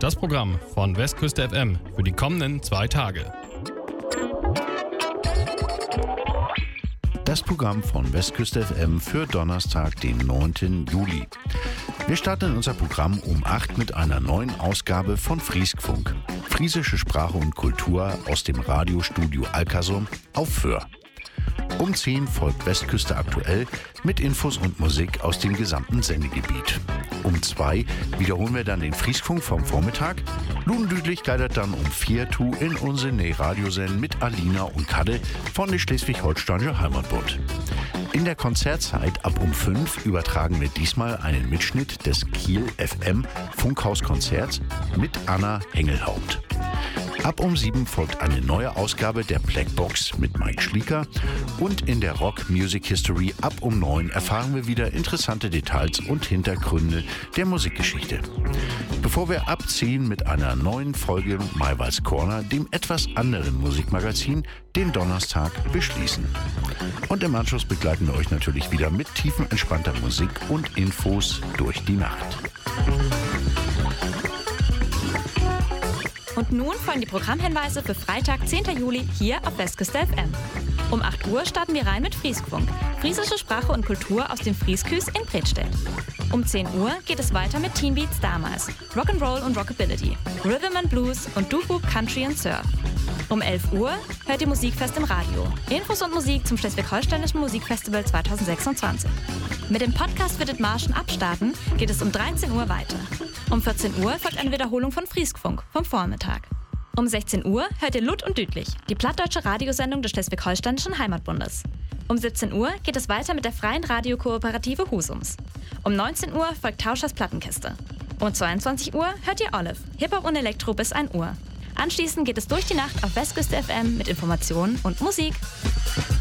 das Programm von Westküste FM für die kommenden 2 Tage. Das Programm von Westküste FM für Donnerstag, den 9. Juli. Wir starten unser Programm um 8 mit einer neuen Ausgabe von Frieskfunk. Friesische Sprache und Kultur aus dem Radiostudio Alcasum auf Föhr. Um 10 folgt Westküste aktuell mit Infos und Musik aus dem gesamten Sendegebiet. Um 2 wiederholen wir dann den Frieskfunk vom Vormittag. Ludendütlich leitet dann um 4 in unsere Radiosendung mit Alina und Kadde von der Schleswig-Holsteinische Heimatbund. In der Konzertzeit ab um 5 übertragen wir diesmal einen Mitschnitt des Kiel FM Funkhauskonzerts mit Anna Hengelhaupt. Ab um 7 folgt eine neue Ausgabe der Blackbox mit Mike Schlieker und in der Rock Music History ab um 9 erfahren wir wieder interessante Details und Hintergründe der Musikgeschichte. Bevor wir abziehen mit einer neuen Folge Maywalds Corner, dem etwas anderen Musikmagazin, den Donnerstag beschließen. Und im Anschluss begleiten wir euch natürlich wieder mit tiefenentspannter Musik und Infos durch die Nacht. Und nun folgen die Programmhinweise für Freitag, 10. Juli hier auf Westküste FM. Um 8 Uhr starten wir rein mit Frieskfunk, friesische Sprache und Kultur aus dem Friesküs in Bredstedt. Um 10 Uhr geht es weiter mit Teen Beats damals, Rock'n'Roll und Rockability, Rhythm and Blues und Doo-Wop, Country and Surf. Um 11 Uhr hört ihr Musikfest im Radio. Infos und Musik zum Schleswig-Holsteinischen Musikfestival 2026. Mit dem Podcast für Dithmarschen abstarten geht es um 13 Uhr weiter. Um 14 Uhr folgt eine Wiederholung von Frieskfunk vom Vormittag. Um 16 Uhr hört ihr Lud und Dütlich, die plattdeutsche Radiosendung des Schleswig-Holsteinischen Heimatbundes. Um 17 Uhr geht es weiter mit der freien Radiokooperative Husums. Um 19 Uhr folgt Tauschers Plattenkiste. Um 22 Uhr hört ihr Olive, Hip-Hop und Elektro bis 1 Uhr. Anschließend geht es durch die Nacht auf Westküste FM mit Informationen und Musik.